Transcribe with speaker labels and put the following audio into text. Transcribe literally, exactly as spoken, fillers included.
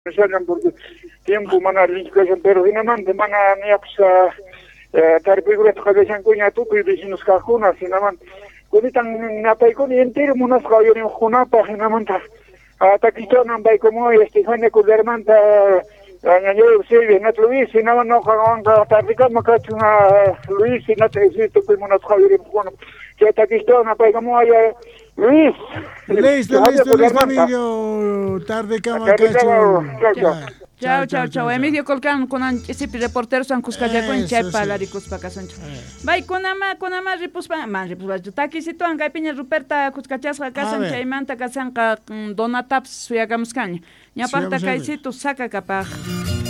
Speaker 1: Salgan porque tiempo mana rincajan pero finalmente mana niapsa tarpigura tkajan kunya tu pidisinos kahuna sinaman kuditan napay ko ni entero munas kayo ni hunapa hinamanta takito nan bay como este hane kudermanta ngayo sevi nat Luis sinaman no kawan ka tarpika makachuna Luis nat existe ko munas kayo ni huna que takito napay como ay Luis.
Speaker 2: Listo, listo, listo, Emilio. Tarde, cama, cacho.
Speaker 3: Chao, chao, chao. Emilio Colcan, con ese reportero San Cuscaya con Chepa, la ricos pa casoncho. Vai, con ama, con ama, ripus pa, man, ripus pa. Taki si tu anga piña Ruperta Cuscachas la casan chaimanta casanca donataps suya gamuscaña. Ya parta caicito saca capaz.